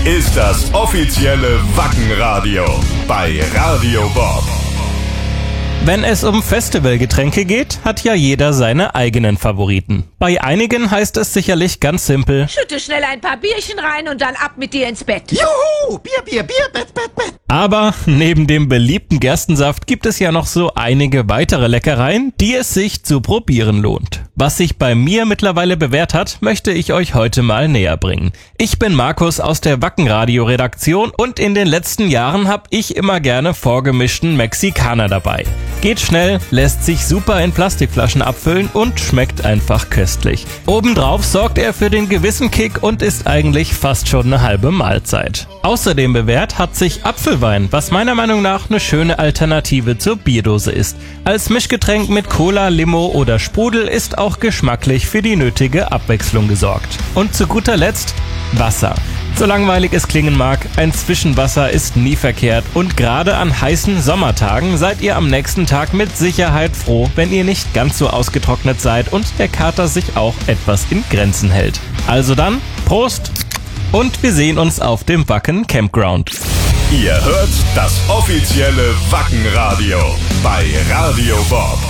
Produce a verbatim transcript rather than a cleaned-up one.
ist das offizielle Wackenradio bei Radio Bob. Wenn es um Festivalgetränke geht, hat ja jeder seine eigenen Favoriten. Bei einigen heißt es sicherlich ganz simpel: Schütte schnell ein paar Bierchen rein und dann ab mit dir ins Bett. Juhu, Bier, Bier, Bier, Bett, Bett, Bett. Aber neben dem beliebten Gerstensaft gibt es ja noch so einige weitere Leckereien, die es sich zu probieren lohnt. Was sich bei mir mittlerweile bewährt hat, möchte ich euch heute mal näher bringen. Ich bin Markus aus der Wackenradio-Redaktion und in den letzten Jahren habe ich immer gerne vorgemischten Mexikaner dabei. Geht schnell, lässt sich super in Plastikflaschen abfüllen und schmeckt einfach köstlich. Obendrauf sorgt er für den gewissen Kick und ist eigentlich fast schon eine halbe Mahlzeit. Außerdem bewährt hat sich Apfelwein, was meiner Meinung nach eine schöne Alternative zur Bierdose ist. Als Mischgetränk mit Cola, Limo oder Sprudel ist auch geschmacklich für die nötige Abwechslung gesorgt. Und zu guter Letzt Wasser. So langweilig es klingen mag, ein Zwischenwasser ist nie verkehrt und gerade an heißen Sommertagen seid ihr am nächsten Tag mit Sicherheit froh, wenn ihr nicht ganz so ausgetrocknet seid und der Kater sich auch etwas in Grenzen hält. Also dann, Prost und wir sehen uns auf dem Wacken Campground. Ihr hört das offizielle Wackenradio bei Radio Bob.